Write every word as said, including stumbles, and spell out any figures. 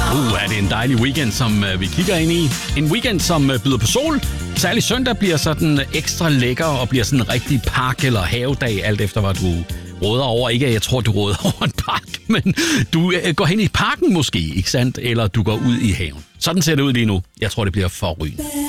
Uh, er det en dejlig weekend, som uh, vi kigger ind i. En weekend, som uh, byder på sol. Særligt søndag bliver sådan ekstra lækker og bliver sådan en rigtig park- eller havedag, alt efter hvad du råder over. Ikke at jeg tror, du råder over en park, men du uh, går hen i parken måske, ikke sandt? Eller du går ud i haven. Sådan ser det ud lige nu. Jeg tror, det bliver forrygende.